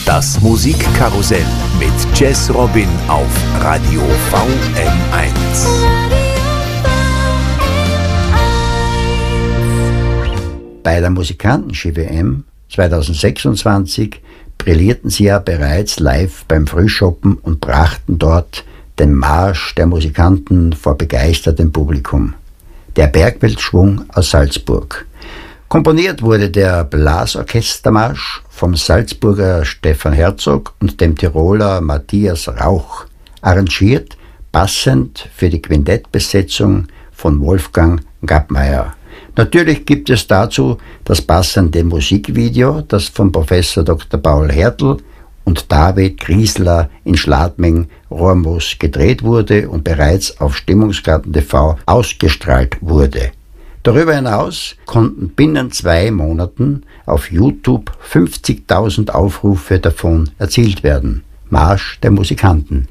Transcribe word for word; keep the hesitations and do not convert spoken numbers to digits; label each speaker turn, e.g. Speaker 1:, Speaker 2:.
Speaker 1: Das Musikkarussell mit Jazz Robin auf Radio V M eins.
Speaker 2: Bei der Musikanten-Ski-W M zweitausendsechsundzwanzig brillierten sie ja bereits live beim Frühschoppen und brachten dort den Marsch der Musikanten vor begeistertem Publikum. Der Bergweltschwung aus Salzburg. Komponiert wurde der Blasorchestermarsch vom Salzburger Stefan Herzog und dem Tiroler Matthias Rauch, arrangiert passend für die Quintettbesetzung von Wolfgang Gappmeier. Natürlich gibt es dazu das passende Musikvideo, das von Professor Doktor Paul Hertl und David Griesler in Schladming, Rormus gedreht wurde und bereits auf Stimmungsgarten T V ausgestrahlt wurde. Darüber hinaus konnten binnen zwei Monaten auf YouTube fünfzigtausend Aufrufe davon erzielt werden. Marsch der Musikanten.